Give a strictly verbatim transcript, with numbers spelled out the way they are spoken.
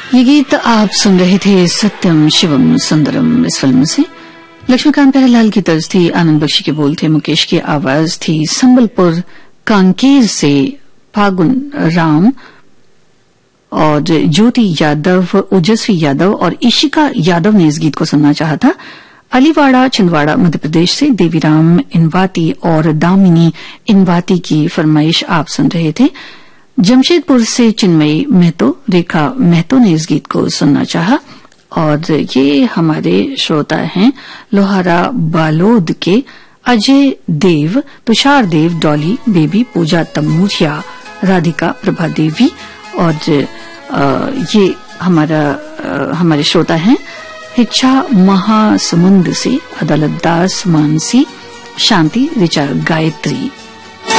ये गीत आप सुन रहे थे सत्यम शिवम सुंदरम इस फिल्म से। लक्ष्मीकांत प्यारेलाल की तर्ज थी, आनंद बख्शी के बोल थे, मुकेश की आवाज थी। संबलपुर कांकेर से फागुन राम और ज्योति यादव, ओजस्वी यादव और इशिका यादव ने इस गीत को सुनना चाहा था। अलीवाड़ा छिंदवाड़ा मध्य प्रदेश से देवीराम इनवाती और दामिनी इनवाती की फरमाइश आप सुन रहे थे। जमशेदपुर से चिन्मयी महतो, रेखा महतो ने इस गीत को सुनना चाहा। और ये हमारे श्रोता हैं लोहारा बालोद के अजय देव, तुषार देव, डॉली बेबी, पूजा तमूरिया, राधिका प्रभा देवी। और ये हमारा हमारे श्रोता हैं हिच्छा महासमुंद से अदालत दास, मानसी, शांति, ऋचा, गायत्री।